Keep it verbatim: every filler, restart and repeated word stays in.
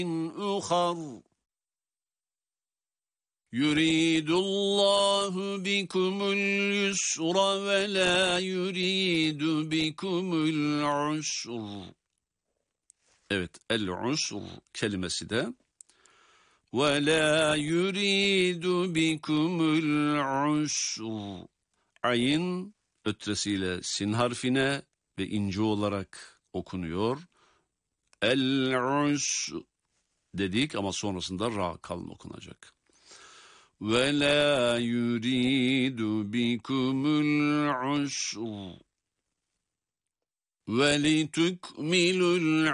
أخر يريد الله بكم اليسر ولا يريد بكم العسر. Evet, el-usr kelimesi de وَلَا يُرِيدُ بِكُمُ الْعُسْرُ. Ayın ötresiyle sin harfine ve ince olarak okunuyor. El-usr dedik ama sonrasında ra kalın okunacak. وَلَا يُرِيدُ بِكُمُ الْعُسْرُ وَلِتُكْمِلُوا